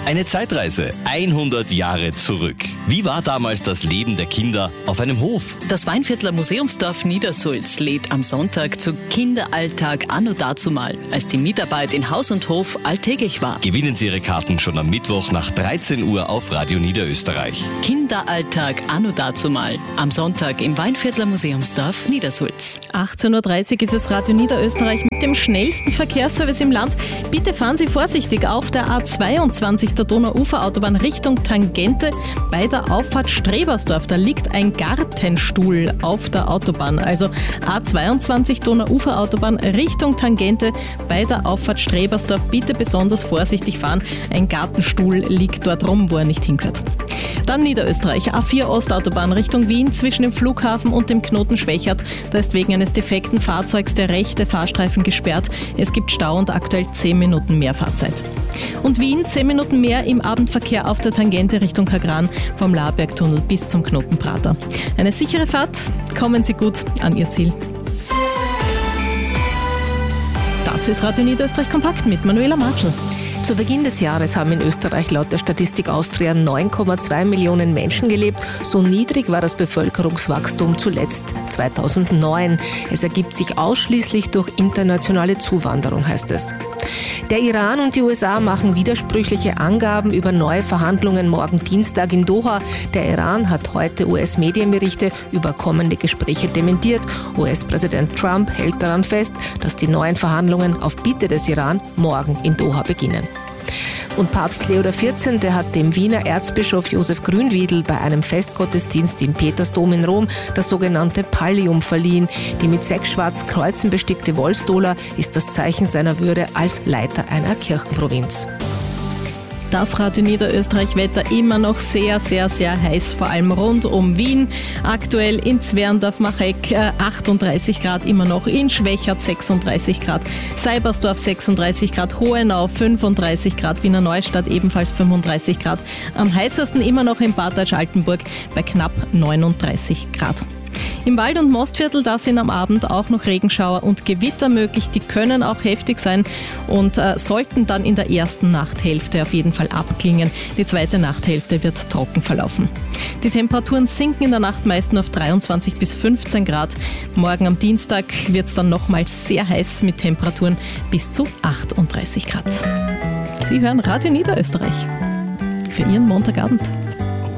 Eine Zeitreise 100 Jahre zurück. Wie war damals das Leben der Kinder auf einem Hof? Das Weinviertler Museumsdorf Niedersulz lädt am Sonntag zu Kinderalltag anno dazumal, als die Mitarbeit in Haus und Hof alltäglich war. Gewinnen Sie Ihre Karten schon am Mittwoch nach 13 Uhr auf Radio Niederösterreich. Kinderalltag anno dazumal, am Sonntag im Weinviertler Museumsdorf Niedersulz. 18.30 Uhr ist es Radio Niederösterreich mit dem schnellsten Verkehrsservice im Land. Bitte fahren Sie vorsichtig auf der A22 der Donauuferautobahn Richtung Tangente bei der Auffahrt Strebersdorf. Da liegt ein Gartenstuhl auf der Autobahn. Also A22 Donauuferautobahn Richtung Tangente bei der Auffahrt Strebersdorf. Bitte besonders vorsichtig fahren. Ein Gartenstuhl liegt dort rum, wo er nicht hingehört. Dann Niederösterreich, A4 Ostautobahn Richtung Wien zwischen dem Flughafen und dem Knoten Schwächert. Da ist wegen eines defekten Fahrzeugs der rechte Fahrstreifen gesperrt. Es gibt Stau und aktuell 10 Minuten mehr Fahrzeit. Und Wien 10 Minuten mehr im Abendverkehr auf der Tangente Richtung Kagran vom Labergtunnel bis zum Knoten Prater. Eine sichere Fahrt, kommen Sie gut an Ihr Ziel. Das ist Radio Niederösterreich Kompakt mit Manuela Martl. Zu Beginn des Jahres haben in Österreich laut der Statistik Austria 9,2 Millionen Menschen gelebt. So niedrig war das Bevölkerungswachstum zuletzt 2009. Es ergibt sich ausschließlich durch internationale Zuwanderung, heißt es. Der Iran und die USA machen widersprüchliche Angaben über neue Verhandlungen morgen Dienstag in Doha. Der Iran hat heute US-Medienberichte über kommende Gespräche dementiert. US-Präsident Trump hält daran fest, dass die neuen Verhandlungen auf Bitte des Iran morgen in Doha beginnen. Und Papst Leo XIV. Hat dem Wiener Erzbischof Josef Grünwiedl bei einem Festgottesdienst im Petersdom in Rom das sogenannte Pallium verliehen. Die mit 6 schwarzen Kreuzen bestickte Wolfsdola ist das Zeichen seiner Würde als Leiter einer Kirchenprovinz. Das Radio Niederösterreich Wetter immer noch sehr, sehr, sehr heiß, vor allem rund um Wien. Aktuell in Zwerndorf-Macheck 38 Grad immer noch, in Schwächert 36 Grad, Seibersdorf 36 Grad, Hohenau 35 Grad, Wiener Neustadt ebenfalls 35 Grad. Am heißesten immer noch in Bad Deutsch-Altenburg bei knapp 39 Grad. Im Wald- und Mostviertel, da sind am Abend auch noch Regenschauer und Gewitter möglich. Die können auch heftig sein und sollten dann in der ersten Nachthälfte auf jeden Fall abklingen. Die zweite Nachthälfte wird trocken verlaufen. Die Temperaturen sinken in der Nacht meist nur auf 23 bis 15 Grad. Morgen am Dienstag wird es dann nochmals sehr heiß mit Temperaturen bis zu 38 Grad. Sie hören Radio Niederösterreich für Ihren Montagabend.